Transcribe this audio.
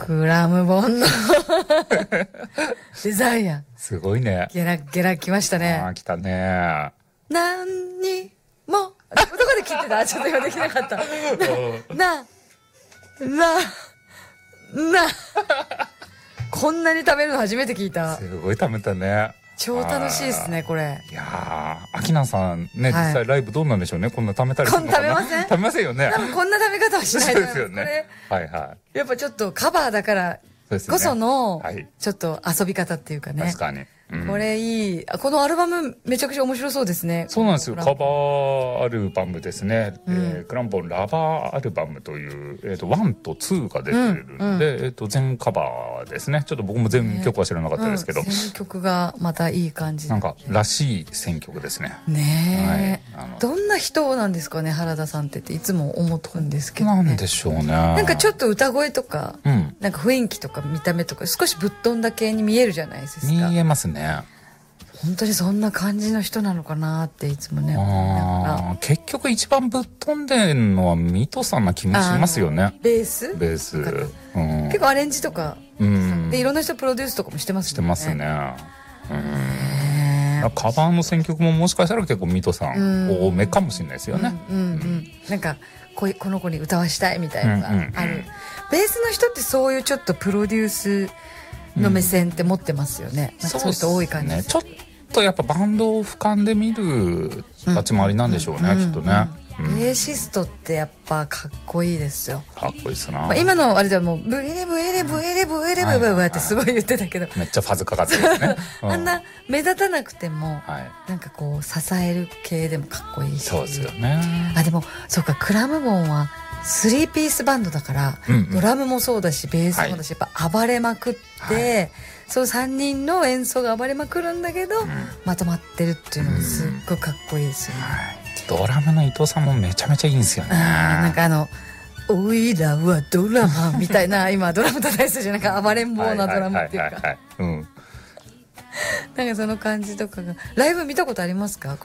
クラムボンのデザイア。 すごいね。 ゲラゲラ来ましたね。 ああ、来たね。 何にも、どこで切ってたちょっと今できなかった。こんなに食べるの初めて聞いた。 すごい食べたね。 超楽しいですね、これ。 いやー、アキナさんね、実際ライブどうなんでしょうね。こんな食べたりするのかな。 こんな食べません？ 食べませんよね。 多分こんな食べ方はしないと思います。 そうですよね。はいはい。 やっぱちょっとカバーだからこその、ちょっと遊び方っていうかね。 確かに。 これいい。このアルバムめちゃくちゃ面白そうですね。 そうなんですよ。カバーアルバムですね。クラムボンラバーアルバムという、1と2が出てるんで、全カバーですね。ちょっと僕も全曲は知らなかったですけど。 選曲がまたいい感じ。 なんからしい選曲ですね。 ねえ。どんな人なんですかね、原田さんっていつも思うんですけどね。 なんでしょうね。 なんかちょっと歌声とか、なんか雰囲気とか見た目とか、少しぶっ飛んだ系に見えるじゃないですか。 見えますね。 本当にそんな感じの人なのかなっていつもね思いながら。 結局一番ぶっ飛んでるのは水戸さんな気もしますよね。 ベース結構アレンジとかでいろんな人プロデュースとかもしてますね。 してますね。カバーの選曲ももしかしたら結構水戸さん多めかもしれないですよね。 なんかこの子に歌わしたいみたいなのがある。ベースの人ってそういうちょっとプロデュースの目線って持ってますよね。そういう人多い感じ。 ちょっとやっぱバンドを俯瞰で見る立ち回りなんでしょうね、きっとね。 ベーシストってやっぱかっこいいですよ。 かっこいいっすな。 今のあれではもうブエレブエレブエレブエレブエレブってすごい言ってたけど、 めっちゃファズかかってるね。 あんな目立たなくてもなんかこう支える系でもかっこいいし。 そうですよね。 でもそうか、クラムボンは3ピースバンドだから、ドラムもそうだしベースもだし、やっぱ暴れまくって、その3人の演奏が暴れまくるんだけど、まとまってるっていうのがすっごいかっこいいですよね。 ドラムの伊藤さんもめちゃめちゃいいんですよね。 なんかおいらはドラマみたいな、今ドラム叩いてたじゃん、なんか暴れん坊なドラムっていうか、なんかその感じとかが。ライブ見たことありますか？